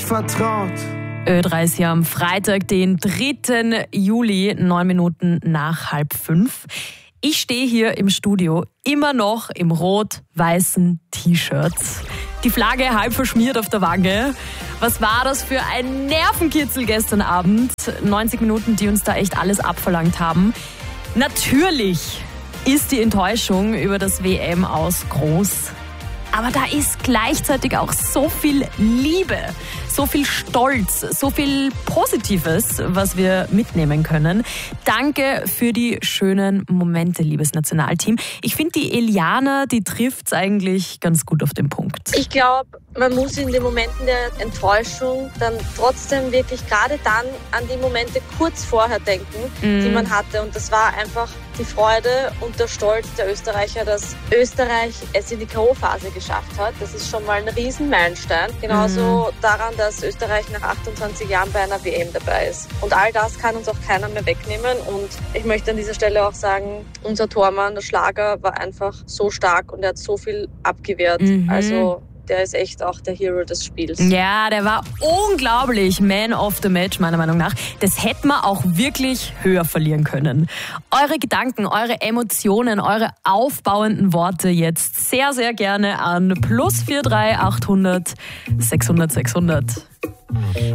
vertraut. Ö3 ist hier am Freitag, den 3. Juli, 9 Minuten nach 4:30. Ich stehe hier im Studio immer noch im rot-weißen T-Shirt. Die Flagge halb verschmiert auf der Wange. Was war das für ein Nervenkitzel gestern Abend? 90 Minuten, die uns da echt alles abverlangt haben. Natürlich ist die Enttäuschung über das WM-Aus groß. Aber da ist gleichzeitig auch so viel Liebe, so viel Stolz, so viel Positives, was wir mitnehmen können. Danke für die schönen Momente, liebes Nationalteam. Ich finde, die Eliana, die trifft es eigentlich ganz gut auf den Punkt. Ich glaube, man muss in den Momenten der Enttäuschung dann trotzdem wirklich gerade dann an die Momente kurz vorher denken, die man hatte. Und das war einfach die Freude und der Stolz der Österreicher, dass Österreich es in die K.O.-Phase geschafft hat. Das ist schon mal ein Riesenmeilenstein. Genauso daran, dass Österreich nach 28 Jahren bei einer WM dabei ist. Und all das kann uns auch keiner mehr wegnehmen. Und ich möchte an dieser Stelle auch sagen, unser Tormann, der Schlager, war einfach so stark und er hat so viel abgewehrt. Also der ist echt auch der Hero des Spiels. Ja, der war unglaublich Man of the Match, meiner Meinung nach. Das hätte man auch wirklich höher verlieren können. Eure Gedanken, eure Emotionen, eure aufbauenden Worte jetzt sehr, sehr gerne an +43 800 600 600.